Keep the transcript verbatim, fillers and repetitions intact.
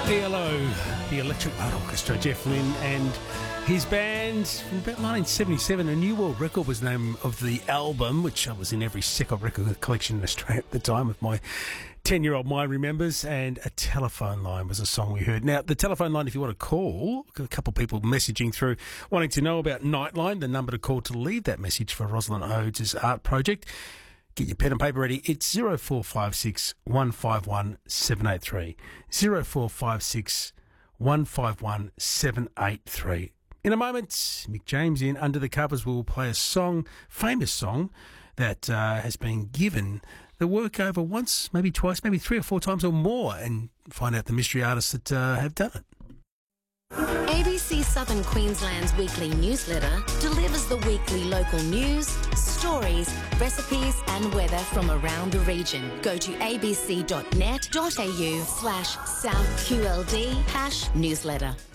E L O, the Electric Light Orchestra, Jeff Lynne and his band from about nineteen seventy-seven. A New World Record was the name of the album, which I was in every second record collection in Australia at the time, with my ten-year-old mind remembers, and A Telephone Line was a song we heard. Now, the telephone line, if you want to call, a couple of people messaging through wanting to know about Nightline, the number to call to leave that message for Rosalind Oates' art project. Get your pen and paper ready. It's zero four five six, one five one, seven eight three. zero four five six, one five one, seven eight three. In a moment, Mick James in Under the Covers will play a song, famous song, that uh, has been given the work over once, maybe twice, maybe three or four times or more, and find out the mystery artists that uh, have done it. A B C Southern Queensland's weekly newsletter delivers the weekly local news, stories, recipes and weather from around the region. Go to abc.net.au slash southqld hash newsletter.